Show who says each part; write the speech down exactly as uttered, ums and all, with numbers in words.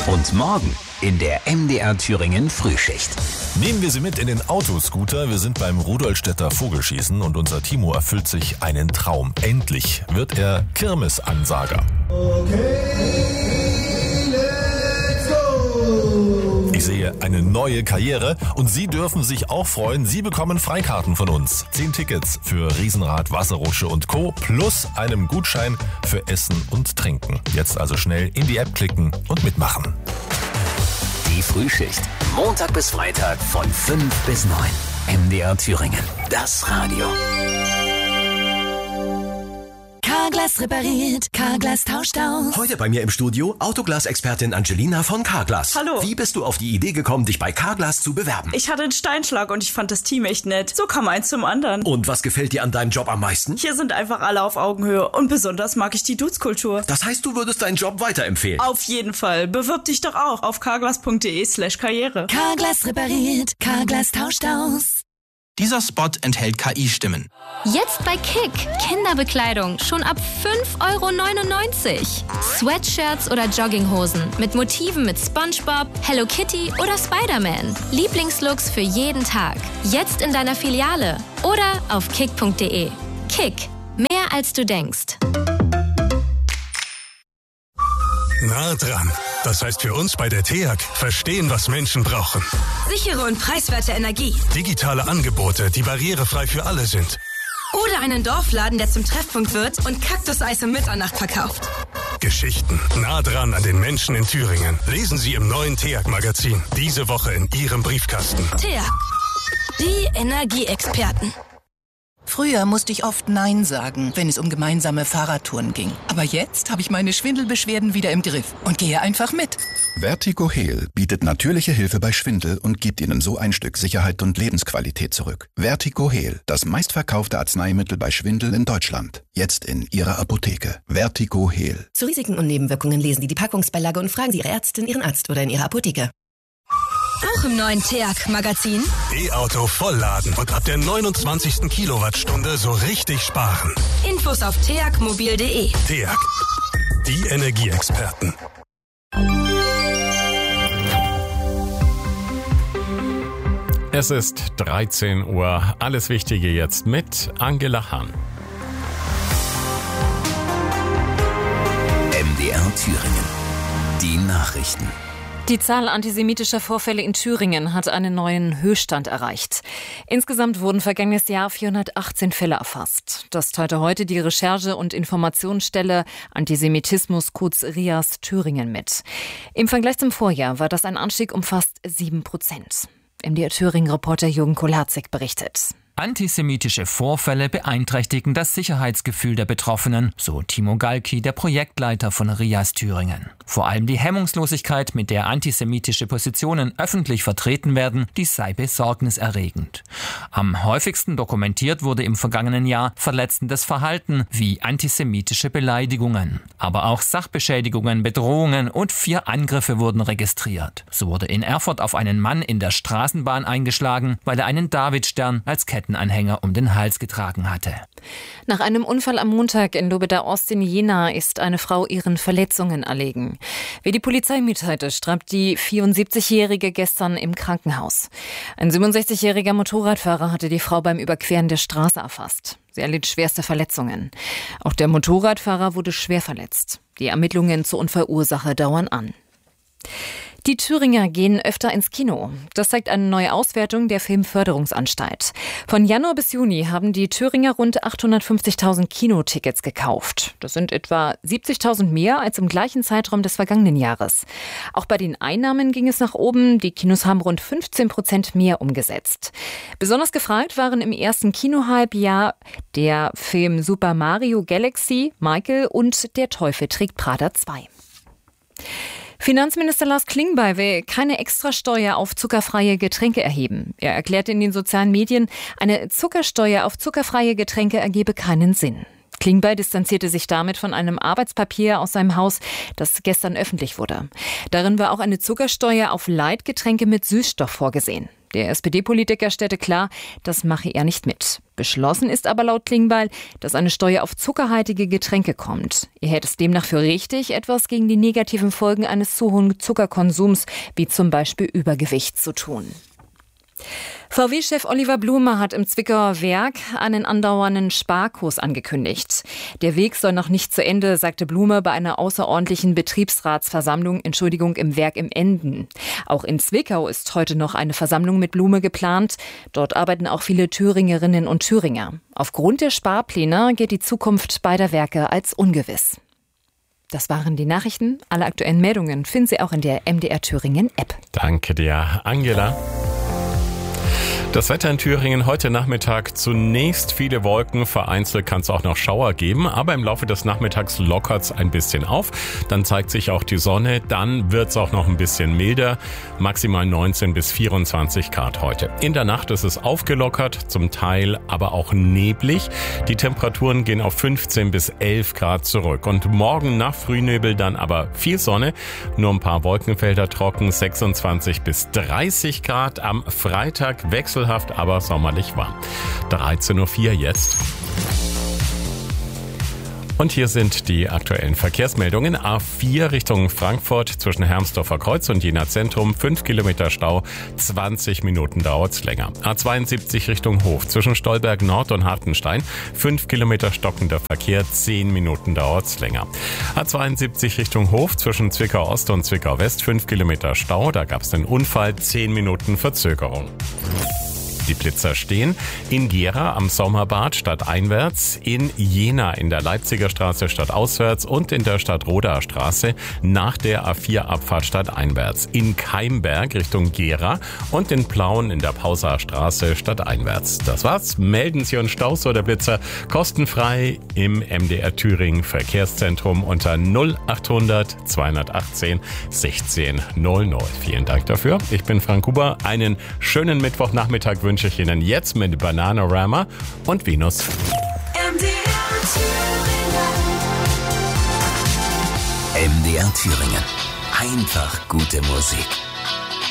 Speaker 1: Und morgen in der M D R Thüringen Frühschicht.
Speaker 2: Nehmen wir Sie mit in den Autoscooter. Wir sind beim Rudolstädter Vogelschießen und unser Timo erfüllt sich einen Traum. Endlich wird er Kirmesansager.
Speaker 3: Okay, let's go!
Speaker 2: Ich sehe eine neue Karriere und Sie dürfen sich auch freuen. Sie bekommen Freikarten von uns. Zehn Tickets für Riesenrad, Wasserrutsche und Co. plus einem Gutschein für Essen und Trinken. Jetzt also schnell in die App klicken und mitmachen.
Speaker 1: Die Frühschicht. Montag bis Freitag von fünf bis neun. M D R Thüringen. Das Radio.
Speaker 4: Carglass repariert, Carglass tauscht aus.
Speaker 5: Heute bei mir im Studio Autoglas-Expertin Angelina von Carglass.
Speaker 6: Hallo.
Speaker 5: Wie bist du auf die Idee gekommen, dich bei Carglass zu bewerben?
Speaker 6: Ich hatte einen Steinschlag und ich fand das Team echt nett. So kam eins zum anderen.
Speaker 5: Und was gefällt dir an deinem Job am meisten?
Speaker 6: Hier sind einfach alle auf Augenhöhe und besonders mag ich die Dudes-Kultur.
Speaker 5: Das heißt, du würdest deinen Job weiterempfehlen?
Speaker 6: Auf jeden Fall. Bewirb dich doch auch auf carglass.de slash karriere.
Speaker 4: Carglass repariert, Carglass tauscht aus.
Speaker 7: Dieser Spot enthält K I-Stimmen.
Speaker 8: Jetzt bei Kick. Kinderbekleidung schon ab fünf Euro neunundneunzig. Sweatshirts oder Jogginghosen mit Motiven mit SpongeBob, Hello Kitty oder Spider-Man. Lieblingslooks für jeden Tag. Jetzt in deiner Filiale oder auf kick punkt de. Kick. Mehr als du denkst.
Speaker 9: Nah dran. Das heißt für uns bei der T E A G, verstehen, was Menschen brauchen.
Speaker 10: Sichere und preiswerte Energie.
Speaker 9: Digitale Angebote, die barrierefrei für alle sind.
Speaker 10: Oder einen Dorfladen, der zum Treffpunkt wird und Kaktuseis um Mitternacht verkauft.
Speaker 9: Geschichten nah dran an den Menschen in Thüringen. Lesen Sie im neuen T E A G-Magazin. Diese Woche in Ihrem Briefkasten.
Speaker 10: T E A G. Die Energieexperten.
Speaker 11: Früher musste ich oft Nein sagen, wenn es um gemeinsame Fahrradtouren ging. Aber jetzt habe ich meine Schwindelbeschwerden wieder im Griff und gehe einfach mit.
Speaker 12: Vertigo Heal bietet natürliche Hilfe bei Schwindel und gibt Ihnen so ein Stück Sicherheit und Lebensqualität zurück. Vertigo Heal, das meistverkaufte Arzneimittel bei Schwindel in Deutschland. Jetzt in Ihrer Apotheke. Vertigo Heal.
Speaker 13: Zu Risiken und Nebenwirkungen lesen Sie die Packungsbeilage und fragen Sie Ihre Ärztin, Ihren Arzt oder in Ihrer Apotheke.
Speaker 10: Auch im neuen T E A G-Magazin.
Speaker 9: E-Auto vollladen und ab der neunundzwanzigsten Kilowattstunde so richtig sparen.
Speaker 10: Infos auf t a g mobil punkt de.
Speaker 9: T E A G. Die Energieexperten.
Speaker 14: Es ist dreizehn Uhr. Alles Wichtige jetzt mit Angela Hahn.
Speaker 1: M D R Thüringen. Die Nachrichten.
Speaker 15: Die Zahl antisemitischer Vorfälle in Thüringen hat einen neuen Höchststand erreicht. Insgesamt wurden vergangenes Jahr vierhundertachtzehn Fälle erfasst. Das teilte heute die Recherche- und Informationsstelle Antisemitismus, kurz R I A S Thüringen mit. Im Vergleich zum Vorjahr war das ein Anstieg um fast sieben Prozent. M D R Thüringen-Reporter Jürgen Kolarczyk berichtet.
Speaker 16: Antisemitische Vorfälle beeinträchtigen das Sicherheitsgefühl der Betroffenen, so Timo Galki, der Projektleiter von R I A S Thüringen. Vor allem die Hemmungslosigkeit, mit der antisemitische Positionen öffentlich vertreten werden, die sei besorgniserregend. Am häufigsten dokumentiert wurde im vergangenen Jahr verletzendes Verhalten wie antisemitische Beleidigungen. Aber auch Sachbeschädigungen, Bedrohungen und vier Angriffe wurden registriert. So wurde in Erfurt auf einen Mann in der Straßenbahn eingeschlagen, weil er einen Davidstern als Kettenanhänger um den Hals getragen hatte.
Speaker 15: Nach einem Unfall am Montag in Lobeda-Ost in Jena ist eine Frau ihren Verletzungen erlegen. Wie die Polizei mitteilte, starb die vierundsiebzigjährige gestern im Krankenhaus. Ein siebenundsechzigjähriger Motorradfahrer hatte die Frau beim Überqueren der Straße erfasst. Sie erlitt schwerste Verletzungen. Auch der Motorradfahrer wurde schwer verletzt. Die Ermittlungen zur Unfallursache dauern an. Die Thüringer gehen öfter ins Kino. Das zeigt eine neue Auswertung der Filmförderungsanstalt. Von Januar bis Juni haben die Thüringer rund achthundertfünfzigtausend Kinotickets gekauft. Das sind etwa siebzigtausend mehr als im gleichen Zeitraum des vergangenen Jahres. Auch bei den Einnahmen ging es nach oben. Die Kinos haben rund fünfzehn Prozent mehr umgesetzt. Besonders gefragt waren im ersten Kinohalbjahr der Film Super Mario Galaxy, Michael und Der Teufel trägt Prada zwei. Finanzminister Lars Klingbeil will keine Extrasteuer auf zuckerfreie Getränke erheben. Er erklärte in den sozialen Medien, eine Zuckersteuer auf zuckerfreie Getränke ergebe keinen Sinn. Klingbeil distanzierte sich damit von einem Arbeitspapier aus seinem Haus, das gestern öffentlich wurde. Darin war auch eine Zuckersteuer auf Leitgetränke mit Süßstoff vorgesehen. Der S P D-Politiker stellte klar, das mache er nicht mit. Beschlossen ist aber laut Klingbeil, dass eine Steuer auf zuckerhaltige Getränke kommt. Er hält es demnach für richtig, etwas gegen die negativen Folgen eines zu hohen Zuckerkonsums, wie zum Beispiel Übergewicht, zu tun. V W-Chef Oliver Blume hat im Zwickauer Werk einen andauernden Sparkurs angekündigt. Der Weg soll noch nicht zu Ende, sagte Blume bei einer außerordentlichen Betriebsratsversammlung, Entschuldigung, im Werk im Enden. Auch in Zwickau ist heute noch eine Versammlung mit Blume geplant. Dort arbeiten auch viele Thüringerinnen und Thüringer. Aufgrund der Sparpläne gilt die Zukunft beider Werke als ungewiss. Das waren die Nachrichten. Alle aktuellen Meldungen finden Sie auch in der M D R Thüringen App.
Speaker 14: Danke dir, Angela. Das Wetter in Thüringen heute Nachmittag zunächst viele Wolken, vereinzelt kann es auch noch Schauer geben, aber im Laufe des Nachmittags lockert es ein bisschen auf. Dann zeigt sich auch die Sonne, dann wird es auch noch ein bisschen milder, maximal neunzehn bis vierundzwanzig Grad heute. In der Nacht ist es aufgelockert, zum Teil aber auch neblig. Die Temperaturen gehen auf fünfzehn bis elf Grad zurück und morgen nach Frühnebel dann aber viel Sonne, nur ein paar Wolkenfelder trocken, sechsundzwanzig bis dreißig Grad. Am Freitag wechselhaft, aber sommerlich warm. dreizehn Uhr vier jetzt. Und hier sind die aktuellen Verkehrsmeldungen. A vier Richtung Frankfurt zwischen Hermsdorfer Kreuz und Jena Zentrum. fünf Kilometer Stau, zwanzig Minuten dauert's länger. A zweiundsiebzig Richtung Hof zwischen Stolberg Nord und Hartenstein. fünf Kilometer stockender Verkehr, zehn Minuten dauert's länger. A zweiundsiebzig Richtung Hof zwischen Zwickau Ost und Zwickau West. fünf Kilometer Stau, da gab's einen Unfall, zehn Minuten Verzögerung. Die Blitzer stehen in Gera am Sommerbad stadteinwärts, in Jena in der Leipziger Straße stadtauswärts und in der Stadtrodaer Straße nach der A vier Abfahrt stadteinwärts, in Keimberg Richtung Gera und in Plauen in der Pausaer Straße stadteinwärts. Das war's. Melden Sie uns Staus oder Blitzer kostenfrei im M D R Thüringen Verkehrszentrum unter null achthundert zweihundertachtzehn sechzehn null null. Vielen Dank dafür. Ich bin Frank Huber. Einen schönen Mittwochnachmittag wünsche ich Ihnen jetzt mit Bananarama und Venus.
Speaker 1: M D R Thüringen. Einfach gute Musik.